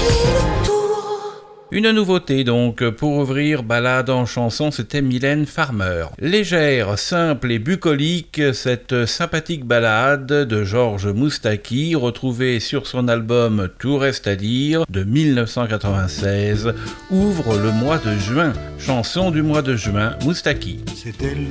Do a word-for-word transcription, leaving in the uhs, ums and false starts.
Une nouveauté donc, pour ouvrir Balade en chanson, c'était Mylène Farmer. Légère, simple et bucolique, cette sympathique balade de Georges Moustaki, retrouvée sur son album Tout reste à dire de dix-neuf cent quatre-vingt-seize, ouvre le mois de juin. Chanson du mois de juin, Moustaki. C'était